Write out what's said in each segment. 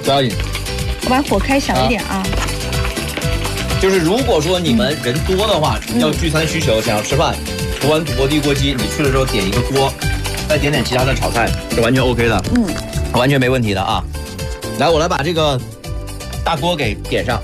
不要紧。 我把火开小一点啊。 就是如果说你们人多的话，要聚餐需求，想要吃饭，涂完土锅地锅鸡，你去了之后点一个锅，再点点其他的炒菜，是完全 OK 的。完全没问题的啊。来，我来把这个大锅给点上。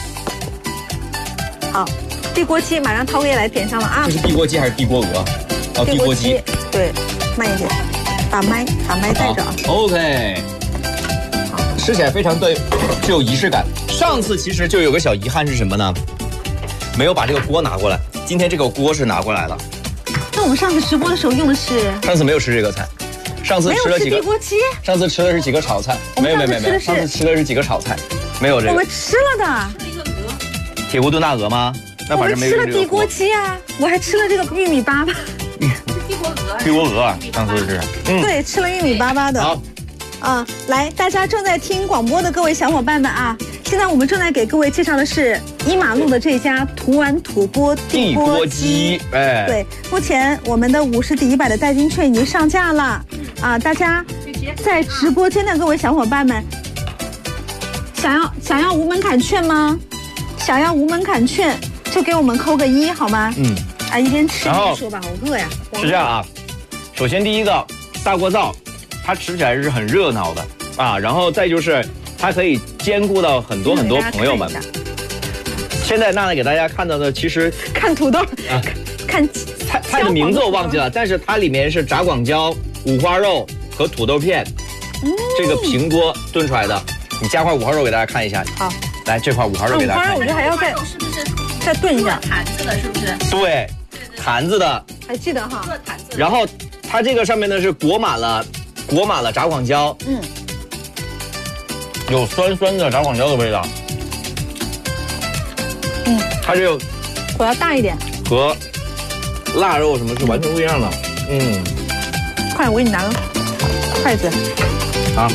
好，地锅鸡马上涛哥也来点上了啊。 这是地锅鸡还是地锅鹅？哦，地锅鸡。 对，慢一点，把麦带着啊。 OK。吃起来非常的具有仪式感。上次其实就有个小遗憾是什么呢？没有把这个锅拿过来。今天这个锅是拿过来了。 那我们上次直播的时候用的是？ 上次没有吃这个菜，上次吃了几个？ 地锅鸡。 上次吃的是几个炒菜？没有。上次吃的是几个炒菜，没有这个。 我们吃了的。 铁锅炖大鹅吗？那反正没有这个。 我们吃了地锅鸡啊，我还吃了这个玉米粑粑。 地锅鹅，上次是。 对，吃了玉米粑粑的。 好。 来，大家正在听广播的各位小伙伴们啊，现在我们正在给各位介绍的是一马路的这家涂完土锅地锅鸡。 哎， 对，目前我们的50抵100的代金券已经上架了啊！大家在直播间的各位小伙伴们，想要无门槛券吗？想要无门槛券就给我们扣个1好吗？一边吃一边说吧，我饿呀。 是这样啊，首先第一个大锅灶。它吃起来是很热闹的啊，然后再就是它可以兼顾到很多朋友们。现在娜娜给大家看到的，其实看土豆啊，看菜的名字我忘记了，但是它里面是炸广椒、五花肉和土豆片，这个平锅炖出来的。你加块五花肉给大家看一下。好，来这块五花肉给大家看一下。 五花肉我觉得还要是不是再炖一下？ 坛子的是不是？ 对，坛子的。 还记得哈？ 然后它这个上面呢是裹满了炸广椒，有酸酸的炸广椒的味道，它这个火要大一点， 和腊肉什么是完全不一样的， 快，我给你拿个筷子， 啊，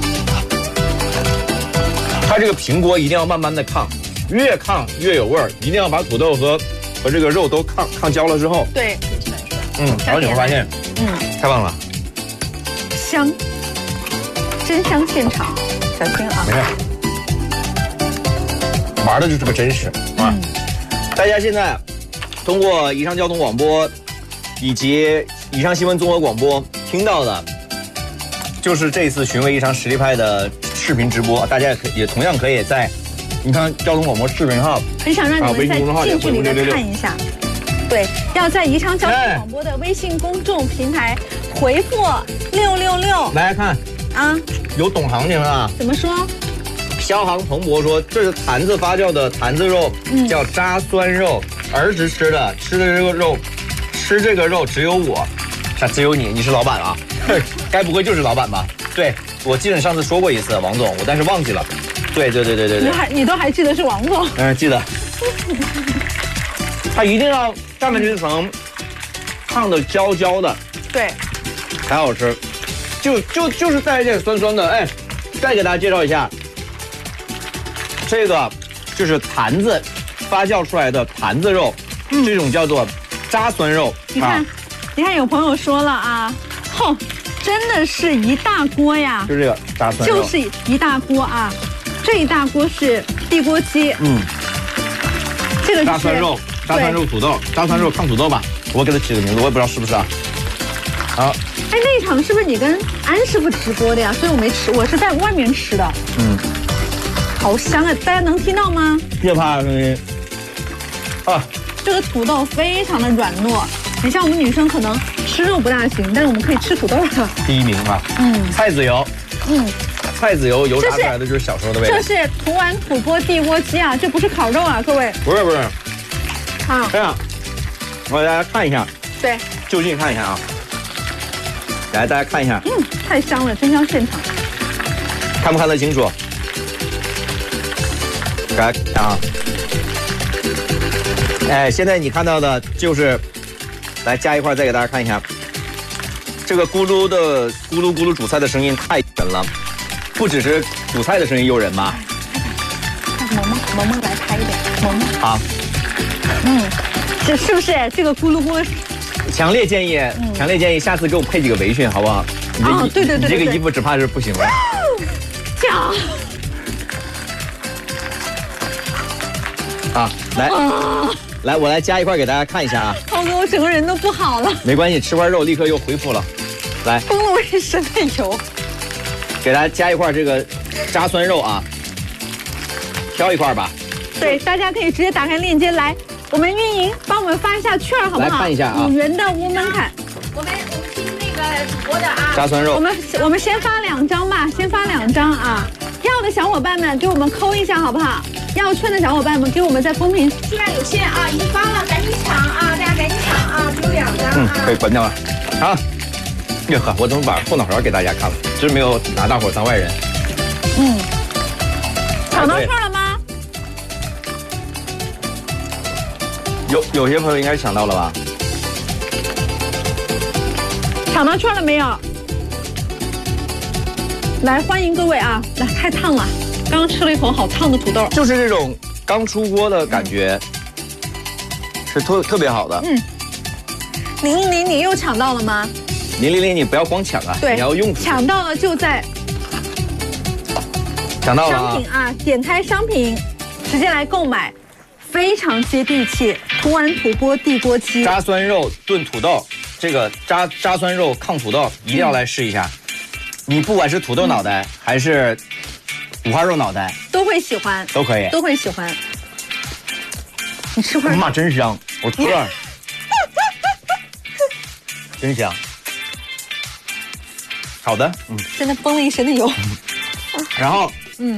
它这个平锅一定要慢慢的炕，越炕越有味儿，一定要把土豆和这个肉都炕焦了之后， 对， 然后你会发现，太棒了。 香，真香现场，小心啊！ 没事，玩的就是个真实啊！大家现在通过宜昌交通广播以及宜昌新闻综合广播听到的，就是这次寻味宜昌实力派的视频直播，大家也同样可以在宜昌交通广播视频号， 很想让你们在近距离的看一下。对，要在宜昌交通广播的微信公众平台回复666。 来看啊，有懂行情啊？ 怎么说？ 肖航彭博说，这是坛子发酵的坛子肉，叫扎酸肉，儿时吃的，吃的这个肉，吃这个肉只有我，只有你是老板啊？该不会就是老板吧？对，我记得你上次说过一次，王总，我但是忘记了。对。 你都还记得是王总？ 记得。它一定要上面这层烫的焦焦的， 对， 才好吃。就是带一点酸酸的。再给大家介绍一下，这个就是坛子发酵出来的坛子肉，这种叫做扎酸肉。 你看，有朋友说了啊，真的是一大锅呀！ 就这个扎酸肉， 就是一大锅啊！这一大锅是地锅鸡，这个是扎酸肉。炸酸肉土豆，炸酸肉炕土豆吧，我给它起的名字，我也不知道是不是啊。好， 那场是不是你跟安师傅直播的呀？所以我没吃，我是在外面吃的。好香啊！大家能听到吗？ 别怕声音。 这个土豆非常的软糯，你像我们女生可能吃肉不大行，但是我们可以吃土豆的。 第一名啊，菜籽油，菜籽油油炸出来的就是小时候的味道。 这是涂完土锅地锅鸡啊，这不是烤肉啊，各位。 不是。这样，我给大家看一下， 对， 就近看一下啊，来大家看一下， 太香了，真香现场， 看不看得清楚？大家看啊，现在你看到的就是，来加一块再给大家看一下，这个咕噜咕噜煮菜的声音太人了，不只是煮菜的声音诱人吗？ 萌萌来拍一点，萌萌好。 这是不是这个咕噜咕噜？ 强烈建议，下次给我配几个围裙，好不好？ 对， 你这个衣服只怕是不行了。 这样， 啊，来，我来夹一块给大家看一下啊。 涛哥，我整个人都不好了。 没关系，吃块肉立刻又恢复了。来， 崩了我一身的油。 给大家夹一块这个炸酸肉啊，挑一块吧。 对，大家可以直接打开链接来，我们运营帮我们发一下券好不好？ 来看一下啊 ，5元的无门槛。 我们听那个主播的啊。 炸酸肉。 我们先发2张吧，先发2张啊。要的小伙伴们给我们扣一下好不好？要券的小伙伴们给我们在公屏。 数量有限啊，已经发了，赶紧抢啊！大家赶紧抢啊，只有2张啊。 可以关掉了。啊，哟呵，我怎么把后脑勺给大家看了？真没有拿大伙当外人。 抢到券了吗？ 有些朋友应该抢到了吧？ 抢到券了没有？来，欢迎各位啊！来，太烫了，刚刚吃了一口好烫的土豆。 就是这种刚出锅的感觉，是特别好的。 000，你又抢到了吗 ？000，你不要光抢啊， 对， 你要用。 抢到了就在抢到了商品啊，点开商品，直接来购买，非常接地气。涂完土锅地锅鸡， 炸酸肉炖土豆，这个炸酸肉抗土豆一定要来试一下。你不管是土豆脑袋还是五花肉脑袋， 都会喜欢， 都可以， 都会喜欢。你吃块， 妈真香，我吃了，真香。好的， 真的崩了一身的油。 然后，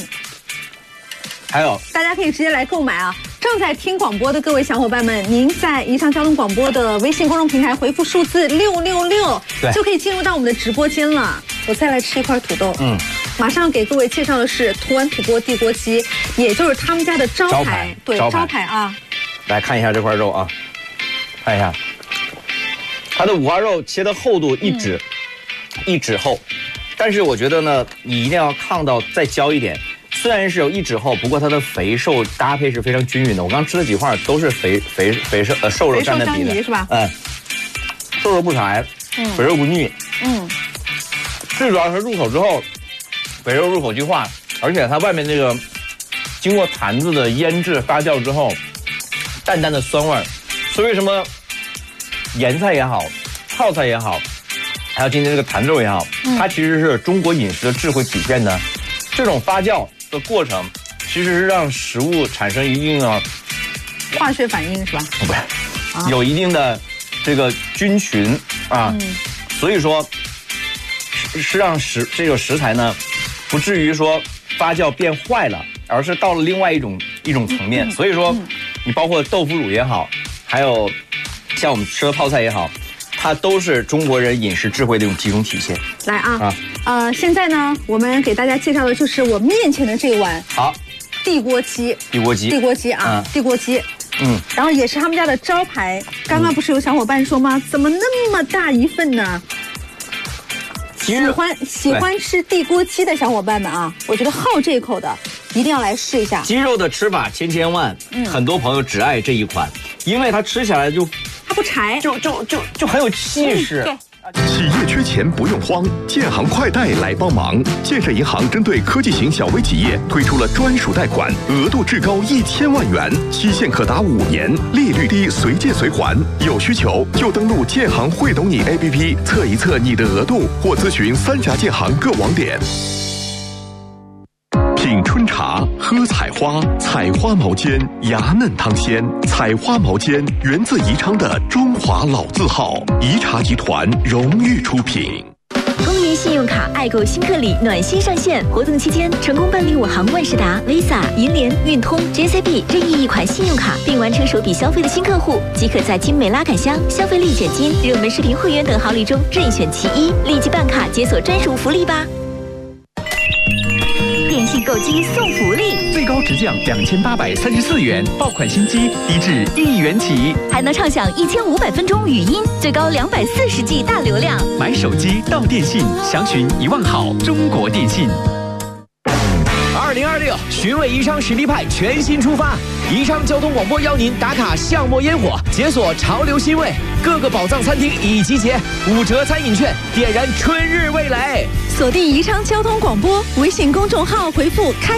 还有， 大家可以直接来购买啊！正在听广播的各位小伙伴们，您在宜昌交通广播的微信公众平台回复数字666，就可以进入到我们的直播间了。我再来吃一块土豆，马上给各位介绍的是涂完土锅地锅鸡，也就是他们家的招牌，对，招牌啊！ 来看一下这块肉啊，看一下，它的五花肉切的厚度一指厚，但是我觉得呢，你一定要炕到再焦一点。虽然是有1指厚，不过它的肥瘦搭配是非常均匀的。我刚吃了几块都是瘦肉占的比例， 是吧？ 瘦肉不柴，肥肉不腻。最主要是入口之后，肥肉入口即化，而且它外面那个经过坛子的腌制发酵之后，淡淡的酸味儿。所以为什么盐菜也好，泡菜也好，还有今天这个坛肉也好，它其实是中国饮食的智慧体现的。这种发酵的过程，其实是让食物产生一定的化学反应，是吧？ 不是，有一定的这个菌群啊，所以说是让这个食材呢，不至于说发酵变坏了，而是到了另外一种层面。所以说，你包括豆腐乳也好，还有像我们吃的泡菜也好，它都是中国人饮食智慧的一种集中体现。 来现在呢，我们给大家介绍的就是我面前的这碗地锅鸡啊，地锅鸡，然后也是他们家的招牌。刚刚不是有小伙伴说吗？怎么那么大一份呢？喜欢吃地锅鸡的小伙伴们啊，我觉得好这一口的一定要来试一下。 鸡肉的吃法千万，很多朋友只爱这一款，因为它吃起来它不柴， 就很有气势。 对。 企业缺钱不用慌，建行快贷来帮忙。建设银行针对科技型小微企业推出了专属贷款，额度至高1000万元，期限可达5年，利率低，随借随还。有需求就登录建行会懂你 APP 测一测你的额度，或咨询3家建行各网点。品春茶，喝采花，采花毛尖，芽嫩汤鲜。采花毛尖源自宜昌的中华老字号，宜茶集团荣誉出品。 公园信用卡爱购新客礼暖心上线，活动期间成功办理我行万事达、Visa、银联、运通、JCB 任意一款信用卡，并完成首笔消费的新客户，即可在精美拉杆箱、消费立减金、热门视频会员等好礼中任选其一，立即办卡解锁专属福利吧！电信购机送福利， 最高直降2834元，爆款新机低至1亿元起， 还能畅享1500分钟语音，最高240G 大流量。 买手机到电信，详询1万好中国电信。2026寻味宜昌实力派全新出发，宜昌交通广播邀您打卡巷陌烟火，解锁潮流新味，各个宝藏餐厅已集结，5折餐饮券，点燃春日味蕾。 锁定宜昌交通广播微信公众号，回复开